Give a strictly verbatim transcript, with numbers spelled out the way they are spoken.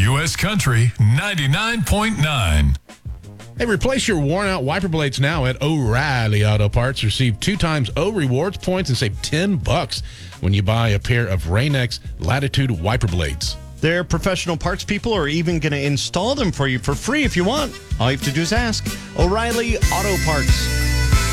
U S Country ninety-nine point nine. Hey, replace your worn-out wiper blades now at O'Reilly Auto Parts. Receive two times O Rewards points and save ten bucks when you buy a pair of Rain-X Latitude wiper blades. Their professional parts people are even going to install them for you for free if you want. All you have to do is ask. O'Reilly Auto Parts.